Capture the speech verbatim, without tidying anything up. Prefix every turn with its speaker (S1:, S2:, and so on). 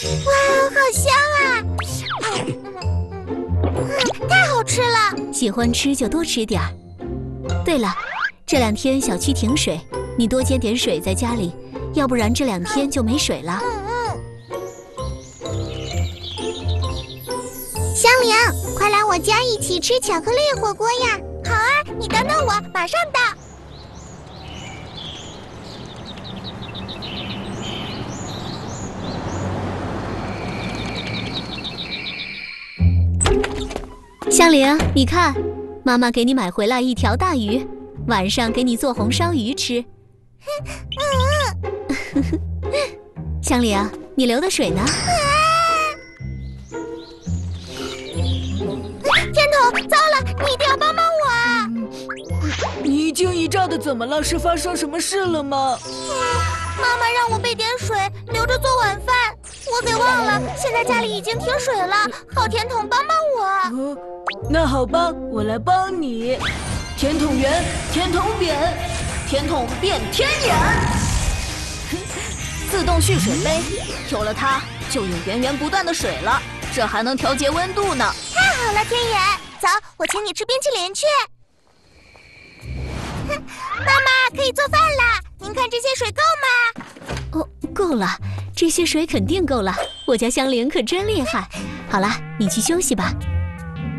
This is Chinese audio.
S1: 哇，好香啊！嗯，太好吃了！
S2: 喜欢吃就多吃点儿。对了，这两天小区停水，你多接点水在家里，要不然这两天就没水了。
S1: 嗯嗯。香菱，快来我家一起吃巧克力火锅呀！好啊，你等等我，马上到。
S2: 香菱，你看，妈妈给你买回来一条大鱼，晚上给你做红烧鱼吃。嗯嗯。香菱，你流的水呢？
S1: 天童，糟了，你一定要帮帮我啊！
S3: 你一惊一乍的，怎么了？是发生什么事了吗？
S1: 嗯，妈妈让我备点水，留着做晚饭，我给忘了。现在家里已经停水了，好甜筒帮帮我。
S3: 呃，那好吧，我来帮你。甜筒圆，甜筒扁，甜筒变天眼，自动蓄水杯，有了它就有源源不断的水了，这还能调节温度呢。
S1: 太好了，天眼，走，我请你吃冰淇淋去。妈妈，可以做饭啦！您看这些水够吗？
S2: 哦，够了，这些水肯定够了。我家香菱可真厉害。好了，你去休息吧。